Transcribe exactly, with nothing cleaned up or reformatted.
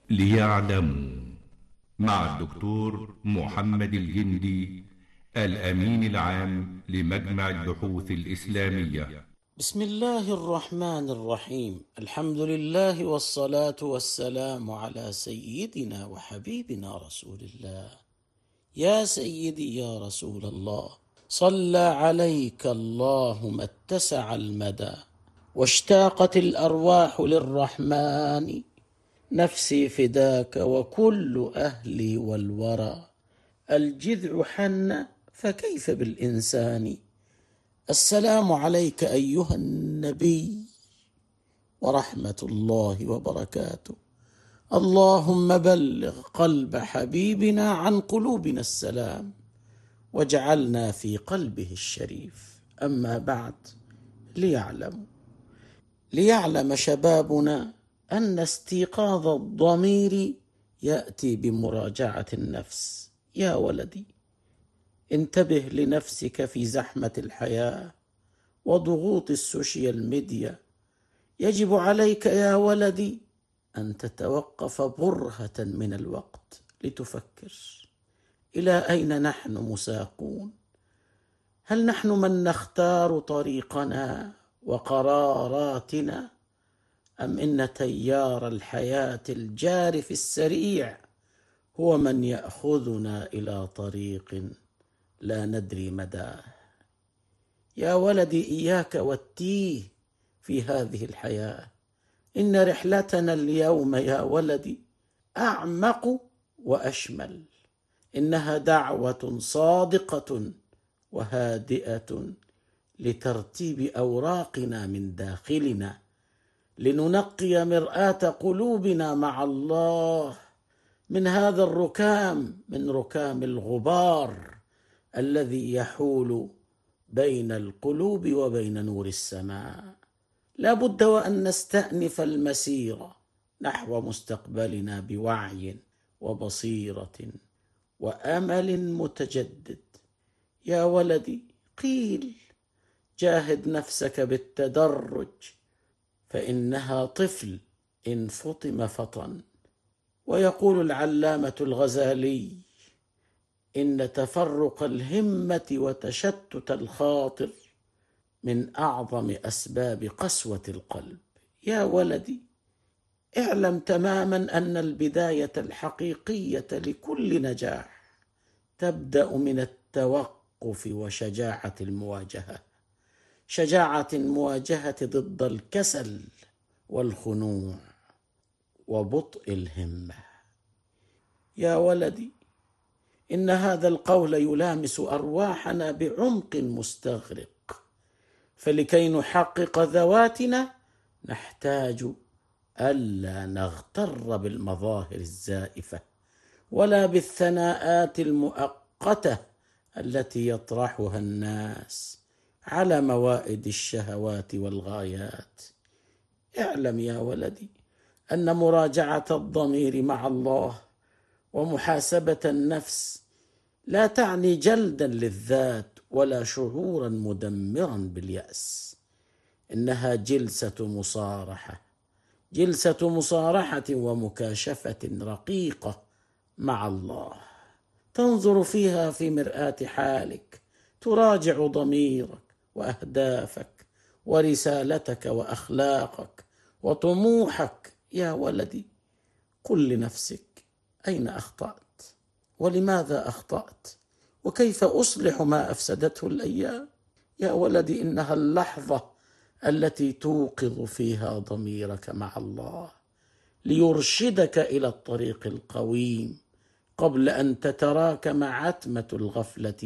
ليعلموا مع الدكتور محمد الجندي، الأمين العام لمجمع البحوث الإسلامية. بسم الله الرحمن الرحيم. الحمد لله والصلاة والسلام على سيدنا وحبيبنا رسول الله. يا سيدي يا رسول الله، صلى عليك الله ما اتسع المدى، واشتاقت الأرواح للرحمن، نفسي فداك وكل أهلي والورى. الجذع حن فكيف بالإنسان. السلام عليك أيها النبي ورحمة الله وبركاته. اللهم بلغ قلب حبيبنا عن قلوبنا السلام، واجعلنا في قلبه الشريف. أما بعد، ليعلم ليعلم شبابنا أن استيقاظ الضمير يأتي بمراجعة النفس. يا ولدي، انتبه لنفسك في زحمة الحياة وضغوط السوشيال ميديا. يجب عليك يا ولدي أن تتوقف برهة من الوقت لتفكر: إلى أين نحن مساقون؟ هل نحن من نختار طريقنا وقراراتنا، أم إن تيار الحياة الجارف السريع هو من يأخذنا إلى طريق لا ندري مداه؟ يا ولدي، إياك والتيه في هذه الحياة. إن رحلتنا اليوم يا ولدي أعمق وأشمل. إنها دعوة صادقة وهادئة لترتيب أوراقنا من داخلنا، لننقي مرآة قلوبنا مع الله من هذا الركام، من ركام الغبار الذي يحول بين القلوب وبين نور السماء. لا بد وأن نستأنف المسيرة نحو مستقبلنا بوعي وبصيرة وأمل متجدد. يا ولدي، قيل: جاهد نفسك بالتدرج، فإنها طفل إن فطم فطن. ويقول العلامة الغزالي: إن تفرق الهمة وتشتت الخاطر من أعظم أسباب قسوة القلب. يا ولدي، اعلم تماما أن البداية الحقيقية لكل نجاح تبدأ من التوقف وشجاعة المواجهة، شجاعة المواجهة ضد الكسل والخنوع وبطء الهمة. يا ولدي، إن هذا القول يلامس أرواحنا بعمق مستغرق، فلكي نحقق ذواتنا نحتاج ألا نغتر بالمظاهر الزائفة ولا بالثناءات المؤقتة التي يطرحها الناس على موائد الشهوات والغايات. اعلم يا ولدي أن مراجعة الضمير مع الله ومحاسبة النفس لا تعني جلدا للذات ولا شعورا مدمرا باليأس. إنها جلسة مصارحة، جلسة مصارحة ومكاشفة رقيقة مع الله، تنظر فيها في مرآة حالك، تراجع ضميرك وأهدافك ورسالتك وأخلاقك وطموحك. يا ولدي، قل لنفسك: أين أخطأت؟ ولماذا أخطأت؟ وكيف أصلح ما أفسدته الأيام؟ يا ولدي، إنها اللحظة التي توقظ فيها ضميرك مع الله ليرشدك إلى الطريق القويم قبل أن تتراكم عتمة الغفلة